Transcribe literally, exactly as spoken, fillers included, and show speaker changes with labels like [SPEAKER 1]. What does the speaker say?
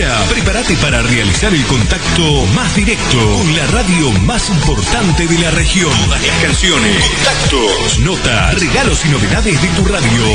[SPEAKER 1] Ahora, prepárate para realizar el contacto más directo con la radio más importante de la región. Todas las canciones, contactos, notas, regalos y novedades de tu radio.